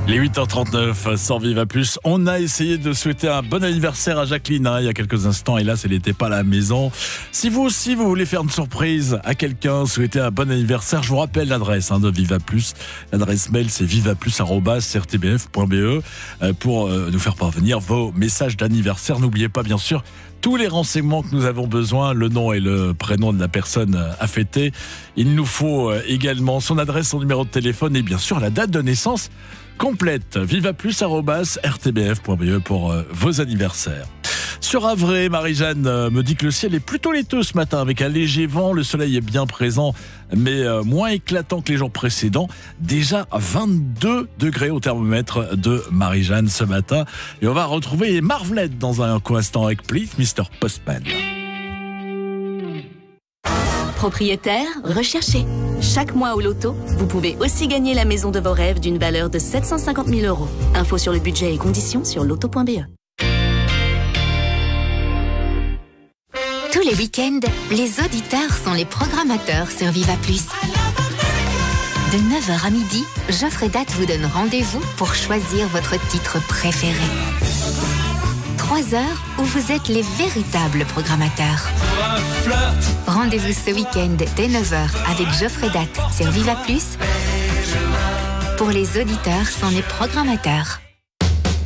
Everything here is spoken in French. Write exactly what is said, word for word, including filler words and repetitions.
Les huit heures trente-neuf, sans Viva Plus, on a essayé de souhaiter un bon anniversaire à Jacqueline hein, il y a quelques instants. Hélas, elle n'était pas à la maison. Si vous aussi, vous voulez faire une surprise à quelqu'un, souhaiter un bon anniversaire, je vous rappelle l'adresse hein, de Viva Plus. L'adresse mail, c'est vivaplus arobase r t b f point b e euh, pour euh, nous faire parvenir vos messages d'anniversaire. N'oubliez pas, bien sûr, tous les renseignements que nous avons besoin, le nom et le prénom de la personne à fêter. Il nous faut également son adresse, son numéro de téléphone et bien sûr la date de naissance complète. vivaplus arobase r t b f point b e pour euh, vos anniversaires. Sur Havre, Marie-Jeanne euh, me dit que le ciel est plutôt laiteux ce matin avec un léger vent. Le soleil est bien présent, mais euh, moins éclatant que les jours précédents. Déjà vingt-deux degrés au thermomètre de Marie-Jeanne ce matin. Et on va retrouver Marvelette dans un instant avec Please mister Postman. Propriétaire, recherché. Chaque mois au loto, vous pouvez aussi gagner la maison de vos rêves d'une valeur de sept cent cinquante mille euros. Info sur le budget et conditions sur loto point b e. Tous les week-ends, les auditeurs sont les programmateurs sur Viva Plus. De neuf heures à midi, Geoffrey Date vous donne rendez-vous pour choisir votre titre préféré. Trois heures où vous êtes les véritables programmateurs. Rendez-vous ce week-end dès neuf heures avec Geoffrey Date sur Viva Plus. Pour les auditeurs sont les programmateurs.